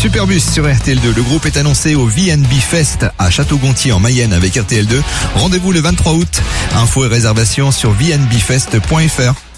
Superbus sur RTL2. Le groupe est annoncé au VNB Fest à Château-Gontier en Mayenne avec RTL2. Rendez-vous le 23 août. Infos et réservations sur vnbfest.fr.